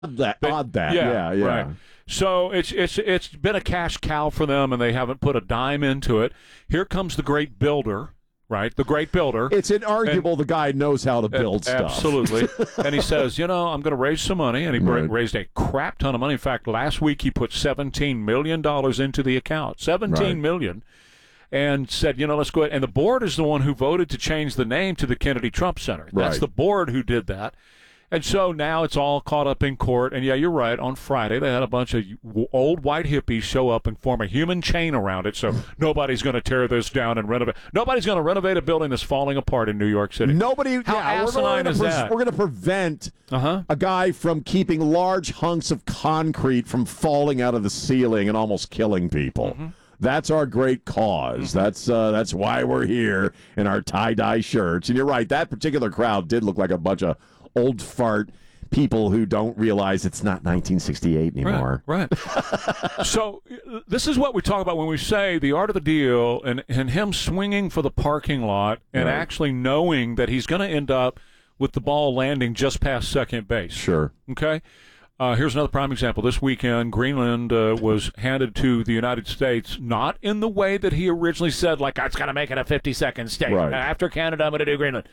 Yeah. Right. So it's been a cash cow for them, and they haven't put a dime into it. Here comes the great builder, right? The great builder. It's inarguable the guy knows how to build stuff. Absolutely. And he says, I'm going to raise some money, and he raised a crap ton of money. In fact, last week he put $17 million into the account. $17 million. And said, let's go ahead. And the board is the one who voted to change the name to the Kennedy Trump Center. That's the board who did that. And so now it's all caught up in court. And, yeah, you're right. On Friday, they had a bunch of old white hippies show up and form a human chain around it. So nobody's going to tear this down and renovate. Nobody's going to renovate a building that's falling apart in New York City. Nobody. How asinine is that? We're going to prevent a guy from keeping large hunks of concrete from falling out of the ceiling and almost killing people. Mm-hmm. That's our great cause. That's why we're here in our tie-dye shirts. And you're right, that particular crowd did look like a bunch of old fart people who don't realize it's not 1968 anymore. Right. So this is what we talk about when we say the art of the deal and him swinging for the parking lot and actually knowing that he's going to end up with the ball landing just past second base. Sure. Okay? Here's another prime example. This weekend, Greenland was handed to the United States, not in the way that he originally said, like, it's going to make it a 50-second state. Right. After Canada, I'm going to do Greenland.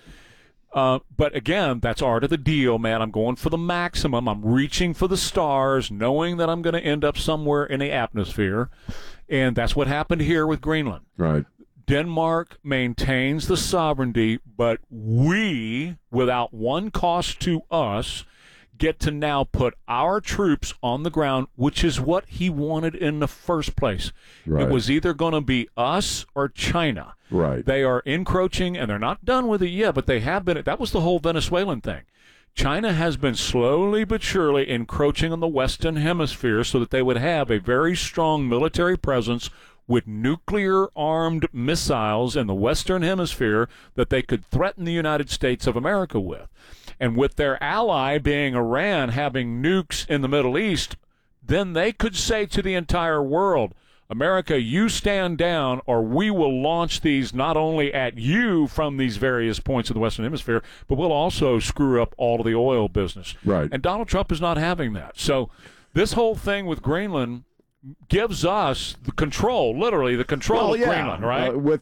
But again, that's art of the deal, man. I'm going for the maximum. I'm reaching for the stars, knowing that I'm going to end up somewhere in the atmosphere. And that's what happened here with Greenland. Right. Denmark maintains the sovereignty, but we, without one cost to us, get to now put our troops on the ground, which is what he wanted in the first place. Right. It was either going to be us or China. Right. They are encroaching, and they're not done with it yet, but they have been. That was the whole Venezuelan thing. China has been slowly but surely encroaching on the Western Hemisphere so that they would have a very strong military presence with nuclear-armed missiles in the Western Hemisphere that they could threaten the United States of America with. And with their ally being Iran having nukes in the Middle East, then they could say to the entire world, America, you stand down or we will launch these not only at you from these various points of the Western Hemisphere, but we'll also screw up all of the oil business. Right. And Donald Trump is not having that. So this whole thing with Greenland gives us the control, literally the control of Greenland, right? With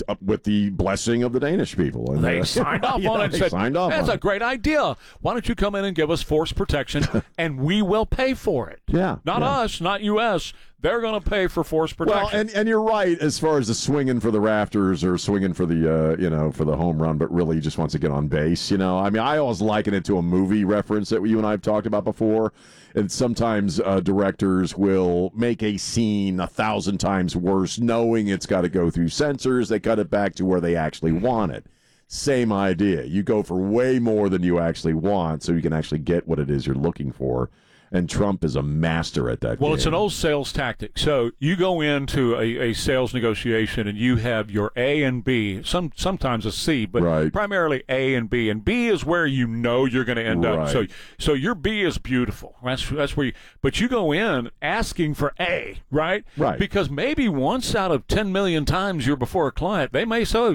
the blessing of the Danish people. And they signed off on it. They signed off. That's a great idea. Why don't you come in and give us force protection, and we will pay for it? Not us, not U.S. They're going to pay for force protection. Well, and you're right as far as the swinging for the rafters or swinging for the for the home run, but really just wants to get on base. I mean, I always liken it to a movie reference that you and I have talked about before. And sometimes directors will make a scene 1,000 times worse, knowing it's got to go through censors. They cut it back to where they actually want it. Same idea. You go for way more than you actually want, so you can actually get what it is you're looking for. And Trump is a master at that. Well, it's an old sales tactic. So you go into a sales negotiation and you have your A and B, sometimes a C, but primarily A and B. And B is where you know you're going to end up. So your B is beautiful. That's where but you go in asking for A, right? Right. Because maybe once out of 10 million times you're before a client, they may say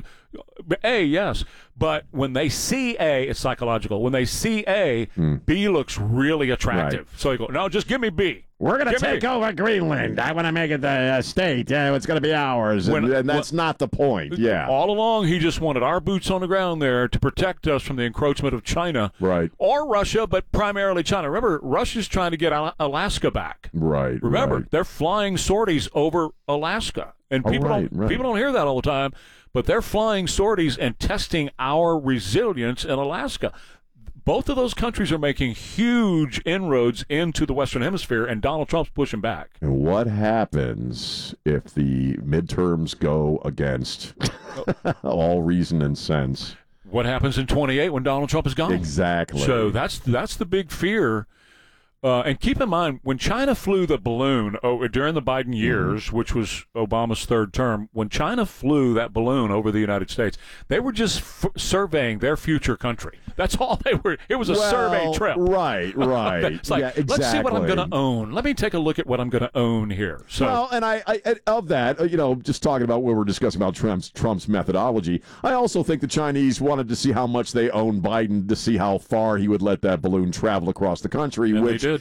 A, yes. But when they see A, it's psychological. When they see A, B looks really attractive. Right. So you go, no, just give me B. We're going to take over Greenland. I want to make it the state. It's going to be ours. And that's not the point. Yeah. All along, he just wanted our boots on the ground there to protect us from the encroachment of China. Right. Or Russia, but primarily China. Remember, Russia's trying to get Alaska back. Right. Remember, they're flying sorties over Alaska. And people don't hear that all the time, but they're flying sorties and testing our resilience in Alaska. Both of those countries are making huge inroads into the Western Hemisphere, and Donald Trump's pushing back. And what happens if the midterms go against all reason and sense? What happens in 28 when Donald Trump is gone? Exactly. So that's the big fear. And keep in mind, when China flew the balloon during the Biden years, which was Obama's third term, when China flew that balloon over the United States, they were just surveying their future country. That's all they were. It was a survey trip. Right. It's like, exactly. Let's see what I'm going to own. Let me take a look at what I'm going to own here. So, well, and I of that, just talking about what we're discussing about Trump's methodology, I also think the Chinese wanted to see how much they own Biden to see how far he would let that balloon travel across the country, and which